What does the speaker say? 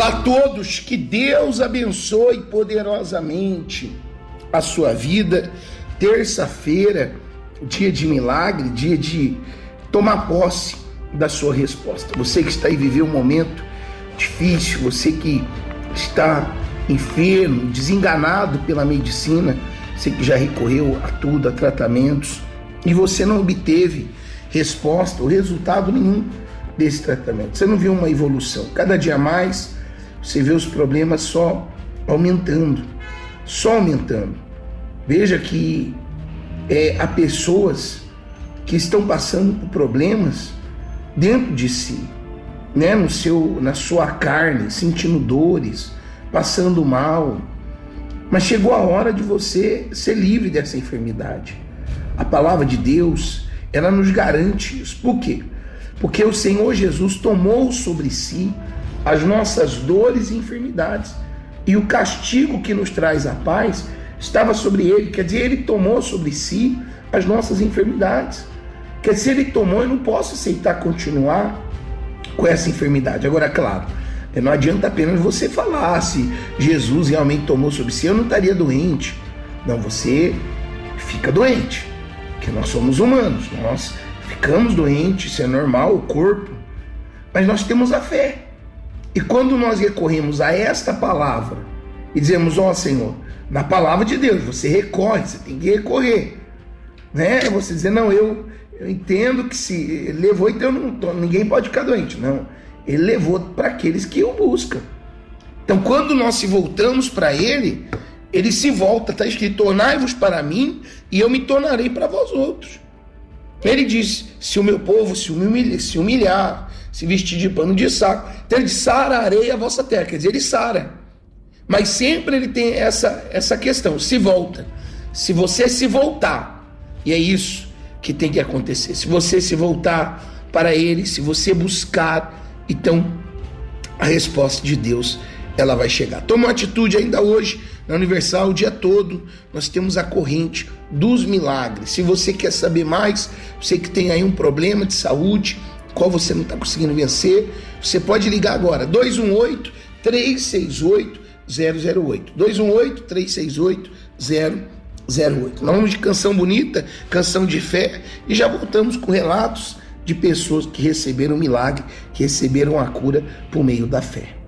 Olá a todos, que Deus abençoe poderosamente a sua vida. Terça-feira, dia de milagre, dia de tomar posse da sua resposta. Você que está aí vivendo um momento difícil, você que está enfermo, desenganado pela medicina, você que já recorreu a tudo, a tratamentos, e você não obteve resposta ou resultado nenhum desse tratamento. Você não viu uma evolução. Cada dia mais você vê os problemas só aumentando. Veja que há pessoas que estão passando por problemas dentro de si, né? Na sua carne, sentindo dores, passando mal. Mas chegou a hora de você ser livre dessa enfermidade. A palavra de Deus, ela nos garante isso. Por quê? Porque o Senhor Jesus tomou sobre si as nossas dores e enfermidades. E o castigo que nos traz a paz estava sobre ele. Quer dizer, ele tomou sobre si as nossas enfermidades. Quer dizer, ele tomou, eu não posso aceitar continuar com essa enfermidade. Agora, claro, não adianta apenas você falar se Jesus realmente tomou sobre si, eu não estaria doente. Não, você fica doente, porque nós somos humanos, nós ficamos doentes, isso é normal, o corpo, mas nós temos a fé. E quando nós recorremos a esta palavra e dizemos, ó Senhor, na palavra de Deus, você recorre, você tem que recorrer, né? Você dizer, não, eu entendo que se ele levou, então ninguém pode ficar doente. Não, ele levou para aqueles que o buscam. Então, quando nós se voltamos para ele, ele se volta, está escrito, tornai-vos para mim e eu me tornarei para vós outros. Ele diz, se o meu povo se humilhar, se vestir de pano de saco, então ele diz, sararei a vossa terra, quer dizer, ele sara. Mas sempre ele tem essa questão, se volta. Se você se voltar, e é isso que tem que acontecer, se você se voltar para ele, se você buscar, então a resposta de Deus, ela vai chegar. Toma uma atitude ainda hoje, na Universal, o dia todo, nós temos a corrente dos milagres. Se você quer saber mais, você que tem aí um problema de saúde, qual você não está conseguindo vencer, você pode ligar agora, 218-368-008, 218-368-008. Nós vamos de canção bonita, canção de fé, e já voltamos com relatos de pessoas que receberam milagre, que receberam a cura por meio da fé.